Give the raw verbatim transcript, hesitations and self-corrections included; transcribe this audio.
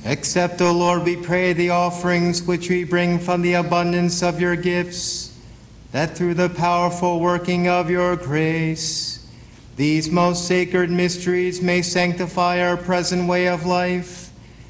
Accept, O Lord, we pray, the offerings which we bring from the abundance of your gifts, that through the powerful working of your grace, these most sacred mysteries may sanctify our present way of life